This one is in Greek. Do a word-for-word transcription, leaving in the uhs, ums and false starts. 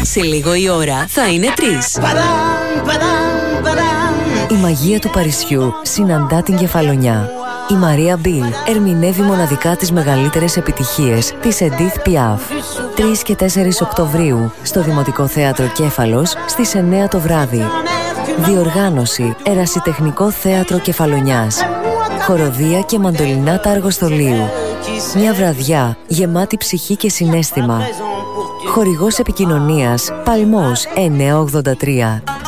Σε λίγο η ώρα θα είναι τρεις. Η μαγεία του Παρισιού συναντά την Κεφαλονιά. Η Μαρία Μπιλ ερμηνεύει μοναδικά τις μεγαλύτερες επιτυχίες της Edith Piaf. τρεις και τέσσερις Οκτωβρίου στο Δημοτικό Θέατρο Κέφαλος στις εννέα το βράδυ. Διοργάνωση Ερασιτεχνικό Θέατρο Κεφαλονιάς. Χοροδία και μαντολινάτα αργοστολίου. Μια βραδιά γεμάτη ψυχή και συναίσθημα. Χορηγός επικοινωνίας Παλμός εννιακόσια ογδόντα τρία.